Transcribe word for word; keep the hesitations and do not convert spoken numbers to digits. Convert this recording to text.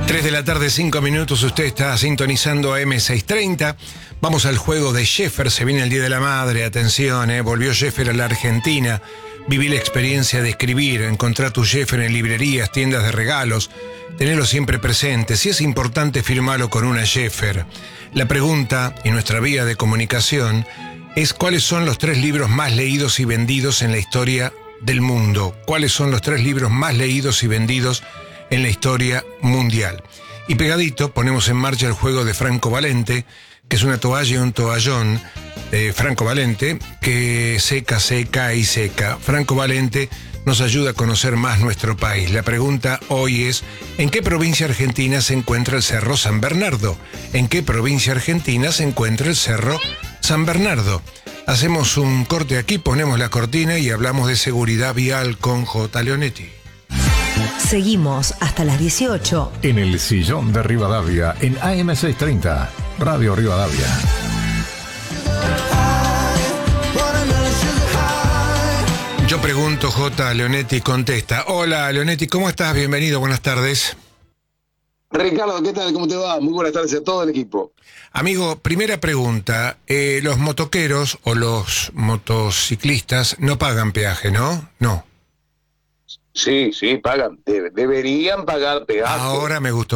tres de la tarde, cinco minutos, usted está sintonizando a eme seiscientos treinta. Vamos al juego de Sheffer, se viene el Día de la Madre, atención, eh, volvió Sheffer a la Argentina. Viví la experiencia de escribir, encontrar tu Sheffer en librerías, tiendas de regalos, tenerlo siempre presente. Si es importante, firmarlo con una Sheffer. La pregunta, y nuestra vía de comunicación, es ¿cuáles son los tres libros más leídos y vendidos en la historia del mundo? ¿Cuáles son los tres libros más leídos y vendidos en la historia mundial? Y pegadito ponemos en marcha el juego de Franco Valente, que es una toalla y un toallón de Franco Valente, que seca, seca y seca. Franco Valente nos ayuda a conocer más nuestro país. La pregunta hoy es, ¿en qué provincia argentina se encuentra el Cerro San Bernardo? ¿En qué provincia argentina se encuentra el Cerro San Bernardo? Hacemos un corte aquí, ponemos la cortina y hablamos de seguridad vial con J. Leonetti. Seguimos hasta las dieciocho. En el sillón de Rivadavia, en A M seiscientos treinta, Radio Rivadavia. Yo pregunto, J. Leonetti contesta. Hola, Leonetti, ¿cómo estás? Bienvenido, buenas tardes. Ricardo, ¿qué tal? ¿Cómo te va? Muy buenas tardes a todo el equipo. Amigo, primera pregunta. Eh, los motoqueros o los motociclistas no pagan peaje, ¿no? No. Sí, sí, pagan. De- deberían pagar peaje. Ahora me gustó.